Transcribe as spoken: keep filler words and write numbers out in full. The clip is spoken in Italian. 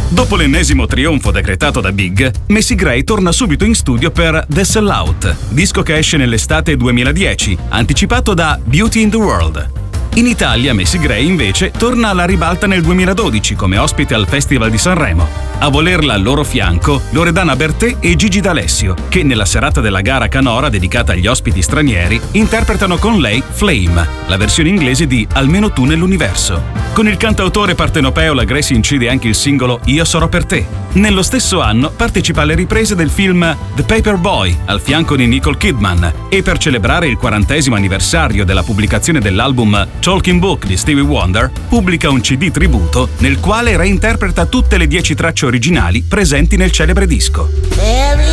Dopo l'ennesimo trionfo decretato da Big, Macy Gray torna subito in studio per The Sellout, disco che esce nell'estate duemiladieci, anticipato da Beauty in the World. In Italia Macy Gray invece torna alla ribalta nel duemiladodici come ospite al Festival di Sanremo. A volerla al loro fianco Loredana Bertè e Gigi D'Alessio, che nella serata della gara canora dedicata agli ospiti stranieri interpretano con lei Flame, la versione inglese di Almeno tu nell'universo. Con il cantautore partenopeo la Gray si incide anche il singolo Io sarò per te. Nello stesso anno partecipa alle riprese del film The Paperboy al fianco di Nicole Kidman e per celebrare il quarantesimo anniversario della pubblicazione dell'album Talking Book di Stevie Wonder pubblica un C D tributo nel quale reinterpreta tutte le dieci tracce originali presenti nel celebre disco.